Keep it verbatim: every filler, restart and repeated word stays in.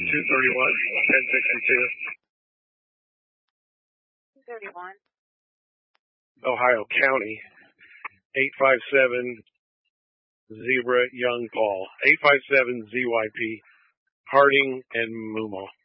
two thirty-one, ten sixty-two. two thirty-one. Ohio County, eight five seven, Zebra Young Paul, eight five seven Z Y P, Harding and Mumo.